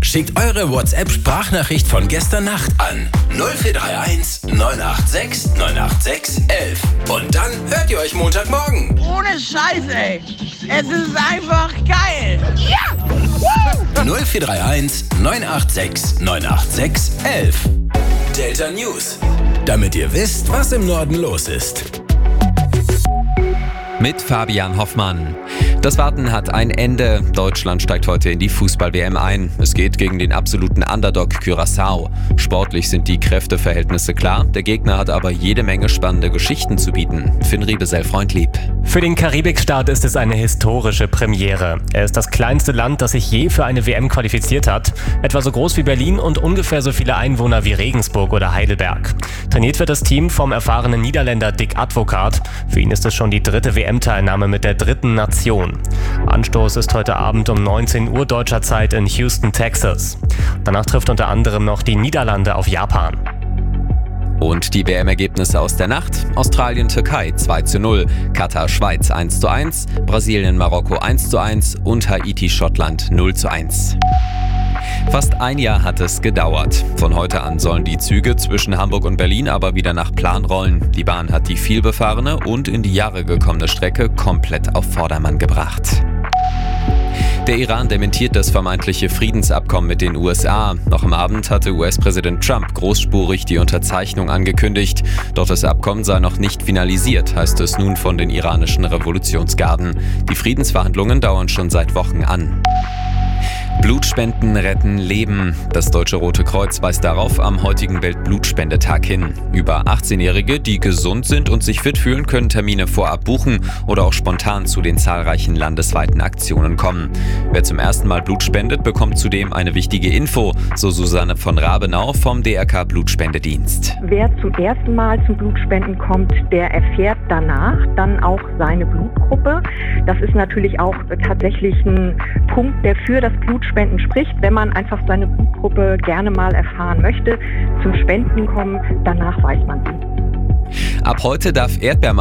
Schickt eure WhatsApp-Sprachnachricht von gestern Nacht an 0431 986 986 11. Und dann hört ihr euch Montagmorgen. Ohne Scheiß, ey. Es ist einfach geil. Ja! Woo! 0431 986 986 11. Delta News. Damit ihr wisst, was im Norden los ist. Mit Fabian Hoffmann. Das Warten hat ein Ende. Deutschland steigt heute in die Fußball-WM ein. Es geht gegen den absoluten Underdog Curaçao. Sportlich sind die Kräfteverhältnisse klar. Der Gegner hat aber jede Menge spannende Geschichten zu bieten. Finn Riebesell-Freundlieb. Für den Karibikstaat ist es eine historische Premiere. Er ist das kleinste Land, das sich je für eine WM qualifiziert hat. Etwa so groß wie Berlin und ungefähr so viele Einwohner wie Regensburg oder Heidelberg. Trainiert wird das Team vom erfahrenen Niederländer Dick Advocaat. Für ihn ist es schon die dritte WM-Teilnahme mit der dritten Nation. Anstoß ist heute Abend um 19 Uhr deutscher Zeit in Houston, Texas. Danach trifft unter anderem noch die Niederlande auf Japan. Und die WM-Ergebnisse aus der Nacht: Australien-Türkei 2:0, Katar-Schweiz 1:1, Brasilien-Marokko 1:1 und Haiti-Schottland 0:1. Fast ein Jahr hat es gedauert. Von heute an sollen die Züge zwischen Hamburg und Berlin aber wieder nach Plan rollen. Die Bahn hat die vielbefahrene und in die Jahre gekommene Strecke komplett auf Vordermann gebracht. Der Iran dementiert das vermeintliche Friedensabkommen mit den USA. Noch am Abend hatte US-Präsident Trump großspurig die Unterzeichnung angekündigt. Doch das Abkommen sei noch nicht finalisiert, heißt es nun von den iranischen Revolutionsgarden. Die Friedensverhandlungen dauern schon seit Wochen an. Blutspenden retten Leben. Das Deutsche Rote Kreuz weist darauf am heutigen Weltblutspendetag hin. Über 18-Jährige, die gesund sind und sich fit fühlen, können Termine vorab buchen oder auch spontan zu den zahlreichen landesweiten Aktionen kommen. Wer zum ersten Mal Blut spendet, bekommt zudem eine wichtige Info, so Susanne von Rabenau vom DRK Blutspendedienst. Wer zum ersten Mal zum Blutspenden kommt, der erfährt danach dann auch seine Blutgruppe. Das ist natürlich auch tatsächlich ein Punkt, der für das Blutspenden spricht. Wenn man einfach seine Blutgruppe gerne mal erfahren möchte, zum Spenden kommen, danach weiß man sie. Ab heute darf Erdbeermarmelade